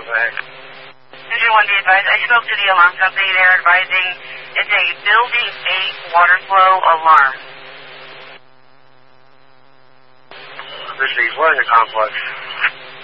go ahead. Division 1 be advised. I spoke to the alarm company. They're advising it's a Building 8 water flow alarm. This is what in the complex?